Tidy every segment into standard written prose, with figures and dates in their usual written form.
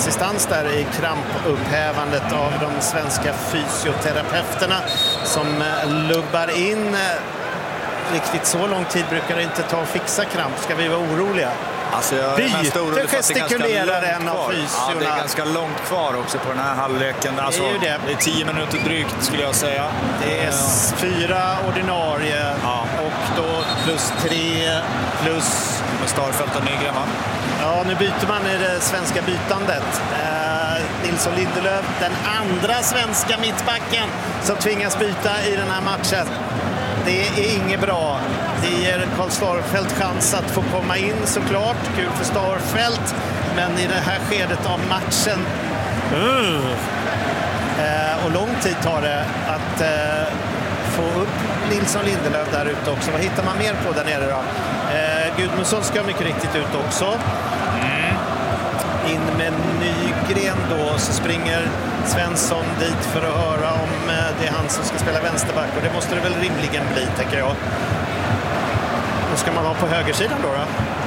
assistans där i krampupphävandet av de svenska fysioterapeuterna som lubbar in. Riktigt så lång tid brukar det inte ta att fixa kramp. Ska vi vara oroliga? Alltså byte gestikulerar en av fysiorna. Ja, det är ganska långt kvar också på den här halvleken. Alltså, det är 10 minuter drygt skulle jag säga. Det är 4 ordinarie och då plus 3 plus... Med Starfelt och Nygren, va? Ja, nu byter man i det svenska bytandet. Nilsson Lindelöf, den andra svenska mittbacken som tvingas byta i den här matchen. Det är inget bra. Det ger Karl Starfelt chans att få komma in såklart. Kul för Starfelt. Men i det här skedet av matchen och lång tid tar det att få upp Nilsson Lindelöf där ute också. Vad hittar man mer på där nere då? Gudmundsson ska mycket riktigt ut också. In med Nygren då, så springer Svensson dit för att höra om det är han som ska spela vänsterback, och det måste det väl rimligen bli, tänker jag. Då ska man vara på högersidan då.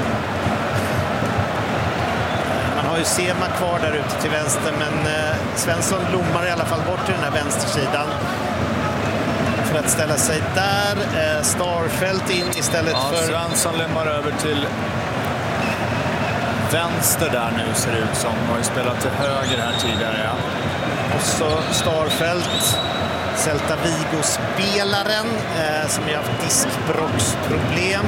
Man har ju Sema kvar där ute till vänster, men Svensson lommar i alla fall bort till den här vänstersidan för att ställa sig där. Starfelt in istället för... Svensson lämnar över till vänster där nu, ser det ut som. Har ju spelat till höger här tidigare, ja. Och så Starfelt, Celta Vigo-spelaren som ju har haft diskbråcksproblem.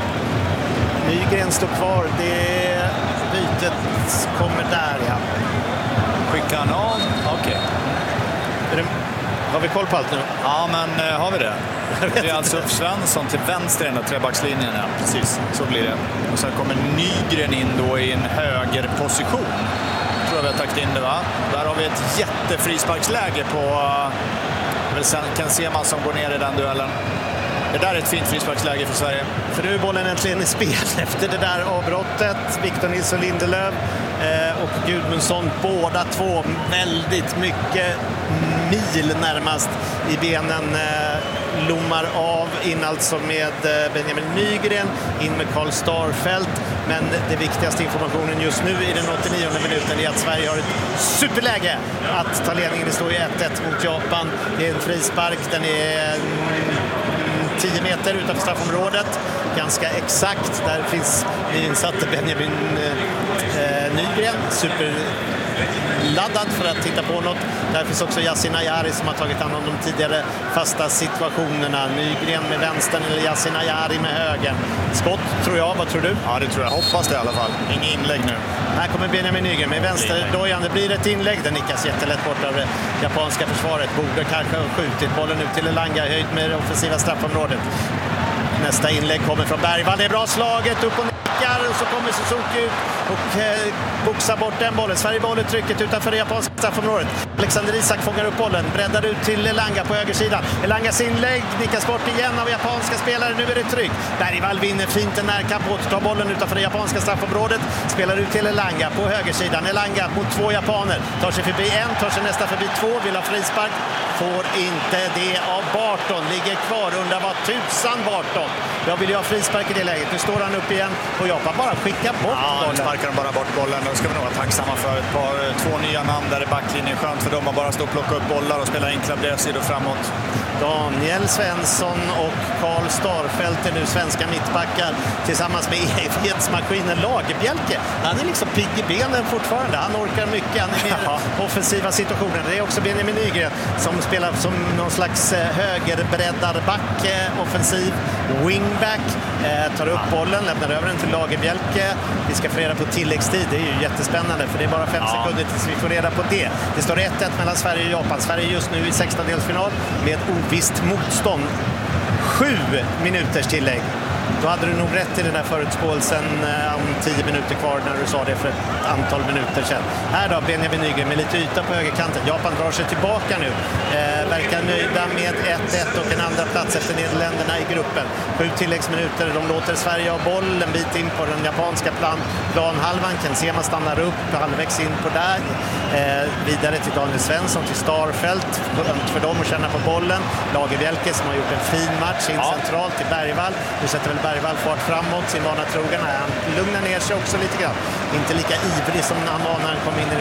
Nygren står kvar. Det bytet kommer där, ja. Skickar han av? Okej. Har vi koll på allt nu? Ja, men har vi det? Det är alltså Svensson till vänster i den där trebackslinjen. Ja, precis. Så blir det. Och sen kommer Nygren in då i en högerposition. Tror jag vi har tagit in det, va? Där har vi ett jättefrisparksläge på Ken Sema som går ner i den duellen. Det där är ett fint frisparksläge för Sverige. För nu är bollen äntligen i spel efter det där avbrottet. Victor Nilsson Lindelöf och Gudmundsson, båda två väldigt mycket mil närmast i benen, lommar av in alltså med Benjamin Nygren, in med Karl Starfelt. Men det viktigaste informationen just nu i den 89:e minuten är att Sverige har ett superläge att ta ledningen. Det står ju 1-1 mot Japan. Det är en frispark, den är 10 meter utanför straffområdet. Ganska exakt. Där finns insatt Benjamin Nygren. Superladdad för att titta på något. Där finns också Yasin Ayari som har tagit hand om de tidigare fasta situationerna. Nygren med vänstern eller Yasin Ayari med höger. Skott tror jag. Vad tror du? Ja, det tror jag. Hoppas det i alla fall. Inget inlägg nu. Här kommer Benjamin Nygren med vänsterdojan. Det blir ett inlägg. Den nickas jättelätt bort av det japanska försvaret. Borde kanske ha skjutit bollen ut till Elanga. Höjd med det offensiva straffområdet. Nästa inlägg kommer från Bergvall. Det är bra slaget. Upp och nickar. Och så kommer Suzuki ut och boxar bort den bollen. Sverige behåller trycket utanför det japanska straffområdet. Alexander Isak fångar upp bollen. Breddar ut till Elanga på högersidan. Elangas inlägg nickas bort igen av japanska spelare. Nu är det tryck. Bergvall vinner fint en närkamp. Återtar bollen utanför det japanska straffområdet. Spelar ut till Elanga på högersidan. Elanga mot 2 japaner. Tar sig förbi en, tar sig nästa förbi 2. Vill ha frispark. Får inte det av Barton. Ligger kvar. Undrar vad tusan Barton. Jag vill ju ha frispark i det läget. Nu står han upp igen och Japan bara skickar bort bollen. Sparkar de bara bort bollen. Då ska vi nog vara tacksamma för ett par, 2 nya namn där i backlinjen. Skönt för dem att bara stå och plocka upp bollar och spela enkla bredsidor framåt. Daniel Svensson och Karl Starfelt är nu svenska mittbackar tillsammans med evighetsmaskinen Lagerbjälke. Han är liksom pigg i benen fortfarande. Han orkar mycket. Han är med offensiva situationer. Det är också Benjamin Nygren som spelar som någon slags högerbreddarback, offensiv wingback. Tar upp bollen, lämnar över den till Lagerbjälke. Vi ska få reda på tilläggstid. Det är ju jättespännande för det är bara 5 sekunder tills vi får reda på det. Det står 1-1 mellan Sverige och Japan. Sverige just nu i 16-delsfinal med ovisst motstånd. 7 minuters tillägg. Då hade du nog rätt i den där förutspåelsen om 10 minuter kvar när du sa det för ett antal minuter sedan. Här då Benjamin Nygren med lite yta på högerkanten. Japan drar sig tillbaka nu. Verkar nöjda med 1-1 och en andra plats efter Nederländerna i gruppen. 7 tilläggsminuter. De låter Sverige ha boll en bit in på den japanska planhalvan. Ken Sema stannar upp halvvägs in på där. Vidare till Daniel Svensson, till Starfelt. För dem att känna på bollen. Lagerbjälke som har gjort en fin match in centralt till Bergvall. Nu sätter väl Bergvall fart framåt, sin vana trogen. Han lugnar ner sig också lite grann. Inte lika ivrig som han var när han kom in i